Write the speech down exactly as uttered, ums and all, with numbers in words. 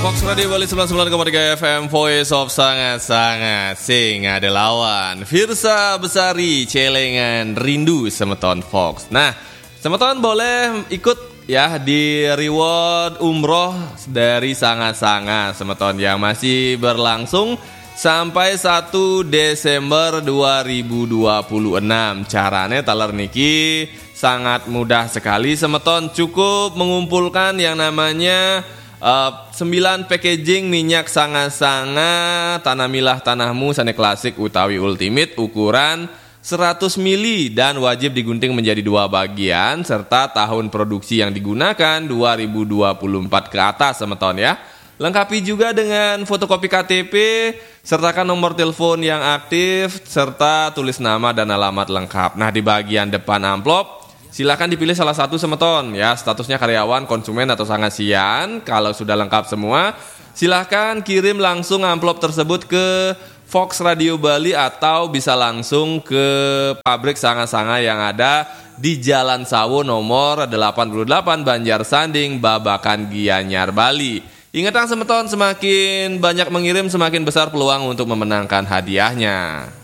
Fox Radio Bali sembilan puluh sembilan koma tiga F M, Voice of sangat-sangat sing ada lawan Firsa Besari, celengan rindu semeton Fox. Nah, semeton boleh ikut ya di reward umroh dari sangat-sangat semeton yang masih berlangsung sampai satu Desember dua ribu dua puluh enam. Caranya taler niki sangat mudah sekali semeton, cukup mengumpulkan yang namanya Uh, sembilan packaging minyak sangat-sangat tanah milah tanahmu sane klasik utawi ultimate ukuran seratus mililiter dan wajib digunting menjadi dua bagian serta tahun produksi yang digunakan dua ribu dua puluh empat ke atas semeton ya. Lengkapi juga dengan fotokopi K T P, sertakan nomor telepon yang aktif serta tulis nama dan alamat lengkap. Nah, di bagian depan amplop silakan dipilih salah satu semeton ya, statusnya karyawan, konsumen atau sangasian. Kalau sudah lengkap semua, silakan kirim langsung amplop tersebut ke Fox Radio Bali atau bisa langsung ke pabrik sanga-sanga yang ada di Jalan Sawo nomor delapan puluh delapan Banjar Sanding, Babakan, Gianyar, Bali. Ingat semeton, semakin banyak mengirim semakin besar peluang untuk memenangkan hadiahnya.